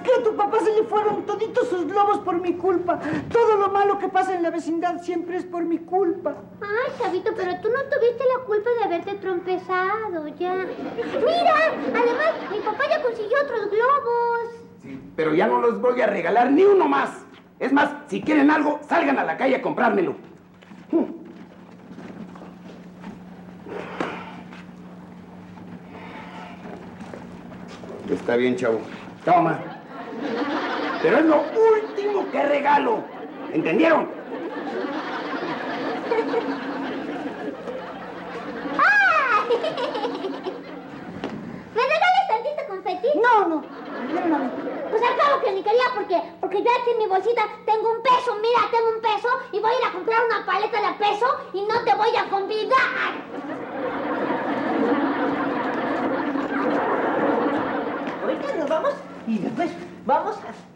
que a tu papá se le fueron toditos sus globos por mi culpa. Todo lo malo que pasa en la vecindad siempre es por mi culpa. Ay, Chavito, pero tú no tuviste la culpa de haberte trompezado, ya. Mira, además, mi papá ya consiguió otros globos. Sí, pero ya no los voy a regalar ni uno más. Es más, si quieren algo, salgan a la calle a comprármelo. Está bien, chavo. Toma. Pero es lo último que regalo. ¿Entendieron? ¡Ay! ¿Me regalas tantito confeti? No. Pues al cabo que ni quería porque yo aquí en mi bolsita tengo un peso, mira, tengo un peso y voy a ir a comprar una paleta de peso y no te voy a convidar. Ahorita nos vamos y después vamos